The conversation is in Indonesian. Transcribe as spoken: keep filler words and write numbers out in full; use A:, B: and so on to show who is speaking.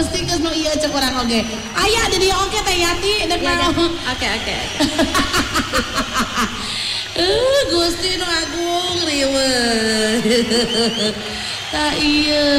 A: Gusti geus nu ieu cek urang oge. Aya di dieu oge teh Yati deuk naon.
B: Oke oke oke.
A: Eh Gusti nu agung riweuh. Tah ieu